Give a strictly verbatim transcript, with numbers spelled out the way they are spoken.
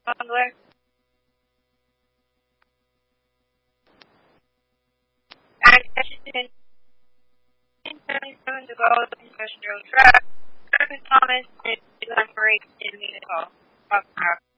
Bundler. Attention, seventy-seven to go industrial truck. Thomas is on break in Munich Hall.